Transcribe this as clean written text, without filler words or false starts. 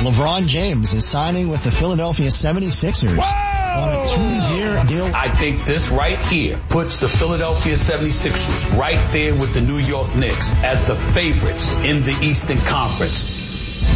LeBron James is signing with the Philadelphia 76ers. Whoa! On a 2-year deal. I think this right here puts the Philadelphia 76ers right there with the New York Knicks as the favorites in the Eastern Conference.